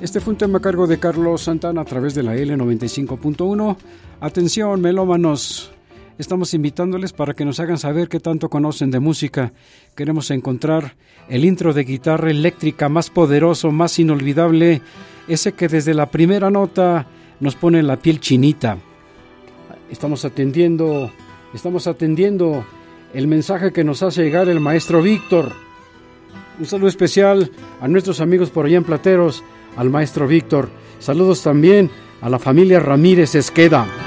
Este fue un tema a cargo de Carlos Santana a través de la L95.1. Atención, melómanos. Estamos invitándoles para que nos hagan saber qué tanto conocen de música. Queremos encontrar el intro de guitarra eléctrica más poderoso, más inolvidable, ese que desde la primera nota nos pone la piel chinita. Estamos atendiendo el mensaje que nos hace llegar el maestro Víctor. Un saludo especial a nuestros amigos por allá en Plateros, al maestro Víctor. Saludos también a la familia Ramírez Esqueda.